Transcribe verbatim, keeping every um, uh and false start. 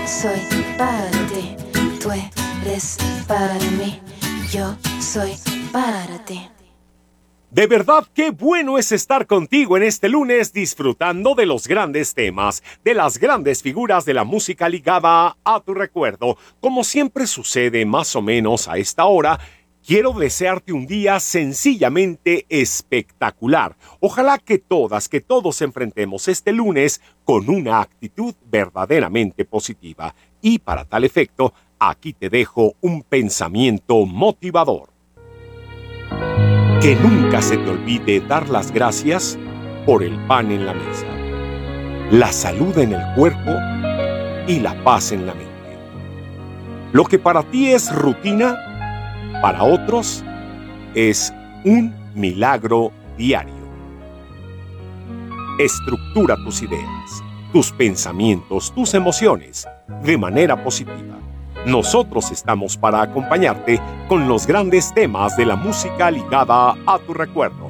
soy para ti, tú eres para mí, yo soy para ti. De verdad, qué bueno es estar contigo en este lunes disfrutando de los grandes temas, de las grandes figuras de la música ligada a tu recuerdo. Como siempre sucede más o menos a esta hora, quiero desearte un día sencillamente espectacular. Ojalá que todas, que todos enfrentemos este lunes con una actitud verdaderamente positiva. Y para tal efecto, aquí te dejo un pensamiento motivador. Que nunca se te olvide dar las gracias por el pan en la mesa, la salud en el cuerpo y la paz en la mente. Lo que para ti es rutina, para otros es un milagro diario. Estructura tus ideas, tus pensamientos, tus emociones de manera positiva. Nosotros estamos para acompañarte con los grandes temas de la música ligada a tu recuerdo.